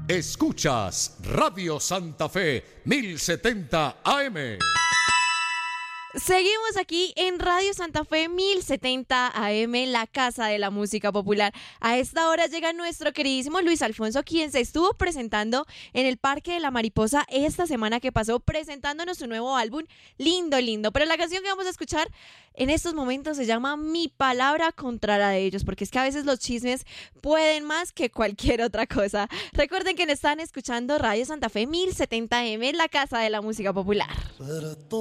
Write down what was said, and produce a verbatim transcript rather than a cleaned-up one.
Escuchas Radio Santa Fe mil setenta A M. Seguimos aquí en Radio Santa Fe mil setenta A M, la casa de la música popular. A esta hora llega nuestro queridísimo Luis Alfonso, quien se estuvo presentando en el Parque de la Mariposa esta semana que pasó, presentándonos su nuevo álbum, lindo, lindo. Pero la canción que vamos a escuchar en estos momentos se llama Mi Palabra contra la de ellos, porque es que a veces los chismes pueden más que cualquier otra cosa. Recuerden que están escuchando Radio Santa Fe mil setenta A M, la casa de la música popular.